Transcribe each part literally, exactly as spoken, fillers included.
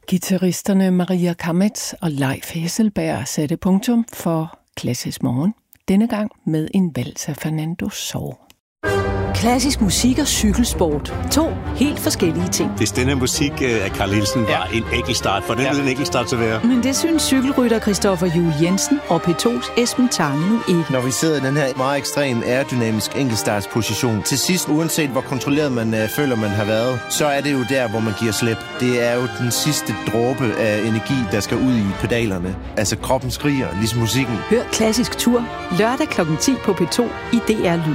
Guitaristerne Maria Kametz og Leif Hesselberg satte punktum for Klassisk Morgen. Denne gang med en vals af Fernando Sor. Klassisk musik og cykelsport. To helt forskellige ting. Hvis denne musik af Carl Nielsen var ja. en enkeltstart, for den ja. ville en enkeltstart til være. Men det synes cykelrytter Christoffer Juhl Jensen og P to's Esben Tange nu ikke. Når vi sidder i den her meget ekstrem aerodynamisk enkeltstartsposition, til sidst, uanset hvor kontrolleret man øh, føler, man har været, så er det jo der, hvor man giver slip. Det er jo den sidste dråbe af energi, der skal ud i pedalerne. Altså kroppen skriger, ligesom musikken. Hør Klassisk Tur lørdag klokken ti på P to i D R Lyd.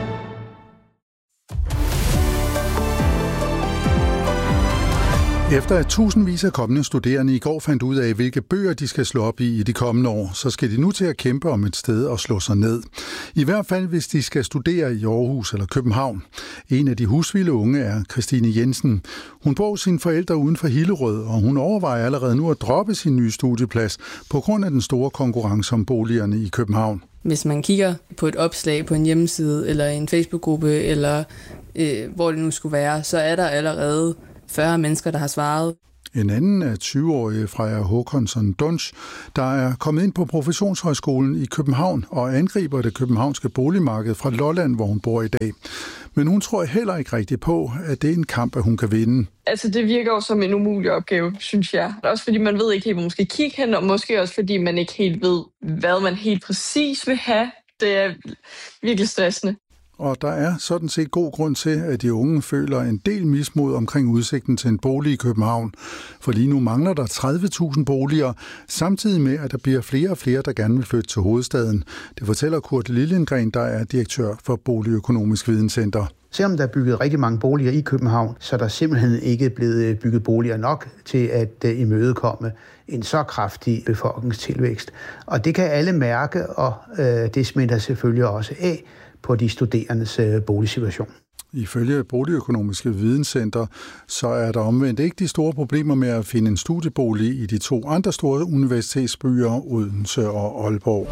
Efter at tusindvis af kommende studerende i går fandt ud af, hvilke bøger de skal slå op i i de kommende år, så skal de nu til at kæmpe om et sted at slå sig ned. I hvert fald, hvis de skal studere i Aarhus eller København. En af de husvilde unge er Christine Jensen. Hun bor sine forældre uden for Hillerød, og hun overvejer allerede nu at droppe sin nye studieplads på grund af den store konkurrence om boligerne i København. Hvis man kigger på et opslag på en hjemmeside eller en Facebook-gruppe, eller øh, hvor det nu skulle være, så er der allerede fyrre mennesker, der har svaret. En anden er tyve-årige Freja Håkonsson Dunsch, der er kommet ind på Professionshøjskolen i København og angriber det københavnske boligmarked fra Lolland, hvor hun bor i dag. Men hun tror heller ikke rigtigt på, at det er en kamp, at hun kan vinde. Altså, det virker jo som en umulig opgave, synes jeg. Også fordi man ved ikke helt, hvor man skal kigge hen, og måske også fordi man ikke helt ved, hvad man helt præcis vil have. Det er virkelig stressende. Og der er sådan set god grund til, at de unge føler en del mismod omkring udsigten til en bolig i København. For lige nu mangler der tredive tusind boliger, samtidig med, at der bliver flere og flere, der gerne vil flytte til hovedstaden. Det fortæller Kurt Liliengren, der er direktør for Boligøkonomisk Videnscenter. Selvom der er bygget rigtig mange boliger i København, så er der simpelthen ikke blevet bygget boliger nok til at imødekomme en så kraftig befolkningstilvækst. Og det kan alle mærke, og øh, det smitter selvfølgelig også af på de studerendes øh, boligsituation. Ifølge Boligøkonomiske Videnscenter, så er der omvendt ikke de store problemer med at finde en studiebolig i de to andre store universitetsbyer, Odense og Aalborg.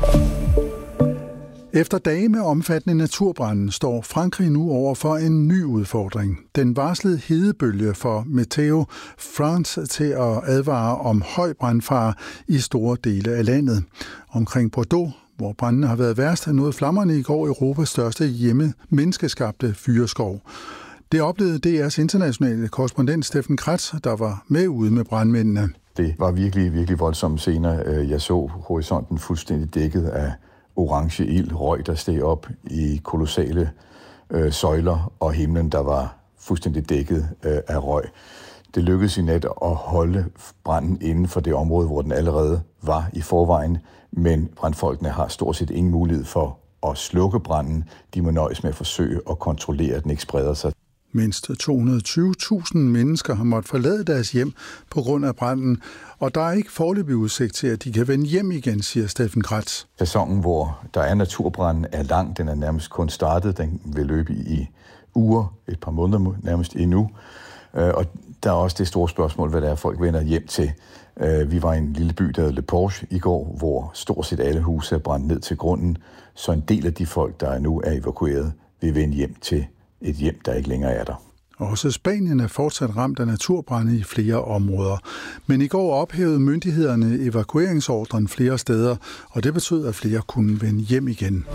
Efter dage med omfattende naturbrande står Frankrig nu over for en ny udfordring. Den varslede hedebølge får Meteo France til at advare om høj brandfare i store dele af landet. Omkring Bordeaux, hvor brandene har været værst, nåede flammerne i går Europas største hjemme menneskeskabte fyreskov. Det oplevede D R's internationale korrespondent Steffen Kratz, der var med ude med brandmændene. Det var virkelig, virkelig voldsomme scener. Jeg så horisonten fuldstændig dækket af orange ild, røg, der steg op i kolossale øh, søjler, og himlen, der var fuldstændig dækket øh, af røg. Det lykkedes i nat at holde branden inden for det område, hvor den allerede var i forvejen, men brandfolkene har stort set ingen mulighed for at slukke branden. De må nøjes med at forsøge at kontrollere, at den ikke spreder sig. Mindst to hundrede og tyve tusind mennesker har måttet forlade deres hjem på grund af branden, og der er ikke foreløbig udsigt til, at de kan vende hjem igen, siger Steffen Kratz. Sæsonen, hvor der er naturbranden, er lang. Den er nærmest kun startet. Den vil løbe i uger, et par måneder nærmest endnu. Og der er også det store spørgsmål, hvad der er, folk vender hjem til. Vi var i en lille by, der hedder Le Porche i går, hvor stort set alle huse er brændt ned til grunden. Så en del af de folk, der nu er evakueret, vil vende hjem til et hjem, der ikke længere er der. Også Spanien er fortsat ramt af naturbrande i flere områder. Men i går ophævede myndighederne evakueringsordren flere steder, og det betød, at flere kunne vende hjem igen.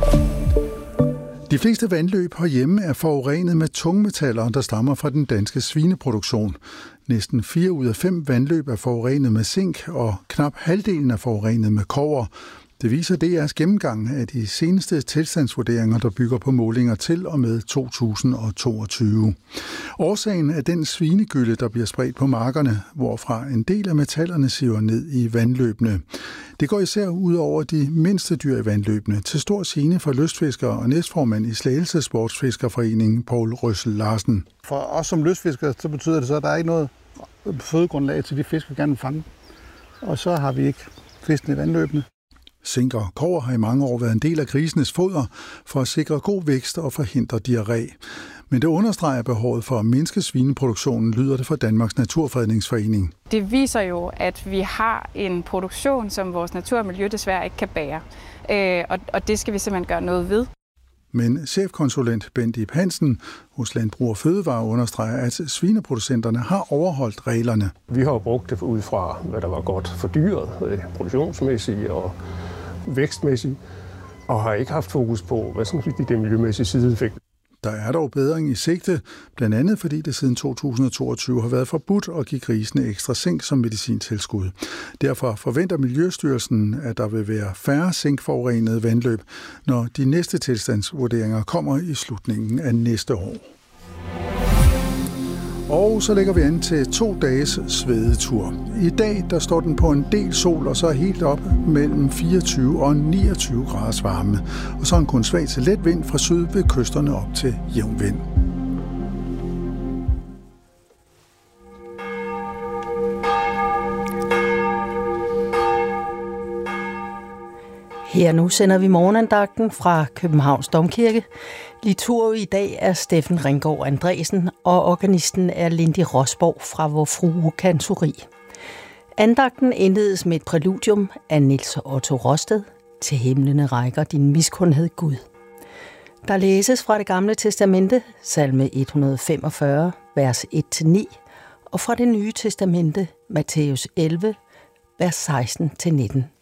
De fleste vandløb herhjemme er forurenet med tungmetaller, der stammer fra den danske svineproduktion. Næsten fire ud af fem vandløb er forurenet med zink, og knap halvdelen er forurenet med kobber. Det viser D R's gennemgang af de seneste tilstandsvurderinger, der bygger på målinger til og med to tusind og toogtyve. Årsagen er den svinegylde, der bliver spredt på markerne, hvorfra en del af metallerne siver ned i vandløbene. Det går især ud over de mindste dyr i vandløbene, til stor gene for lystfiskere og næstformand i Slagelse Sportsfiskerforeningen, Poul Røssel Larsen. For os som lystfiskere, så betyder det så, at der er ikke noget fødegrundlag til de fisk, vi gerne vil fange. Og så har vi ikke fisken i vandløbene. Zink og kobber har i mange år været en del af grisenes foder for at sikre god vækst og forhindre diarré. Men det understreger behovet for at mindske svineproduktionen, lyder det fra Danmarks Naturfredningsforening. Det viser jo, at vi har en produktion, som vores natur og miljø desværre ikke kan bære. Og det skal vi simpelthen gøre noget ved. Men chefkonsulent Bent Ib Hansen hos Landbrug og Fødevare understreger, at svineproducenterne har overholdt reglerne. Vi har brugt det ud fra, hvad der var godt for dyret, produktionsmæssigt og vækstmæssigt, og har ikke haft fokus på, hvad som er det miljømæssige sideeffekt. Der er dog bedring i sigte, blandt andet fordi det siden to tusind og toogtyve har været forbudt at give grisene ekstra zink som medicintilskud. Derfor forventer Miljøstyrelsen, at der vil være færre zinkforurenede vandløb, når de næste tilstandsvurderinger kommer i slutningen af næste år. Og så lægger vi an til to dages svedetur. I dag der står den på en del sol, og så er helt op mellem fireogtyve og niogtyve graders varme. Og så en kun svag til let vind fra syd ved kysterne op til jævn vind. Her nu sender vi morgenandagten fra Københavns Domkirke. Liturg i dag er Steffen Ringgaard Andresen, og organisten er Lindy Rosborg fra Vor Frue Kantori. Andagten indledes med et præludium af Niels Otto Rosted, Til himlene rækker din miskundhed Gud. Der læses fra Det Gamle Testamente, salme et hundrede og femogfyrre, vers et til ni, og fra Det Nye Testamente, Matthæus elleve, vers seksten til nitten.